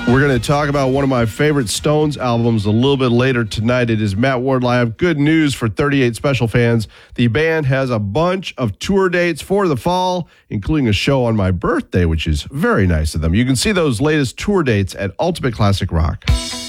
We're going to talk about one of my favorite Stones albums a little bit later tonight. It is Matt Wardle. I have good news for 38 Special fans. The band has a bunch of tour dates for the fall, including a show on my birthday, which is very nice of them. You can see those latest tour dates at Ultimate Classic Rock.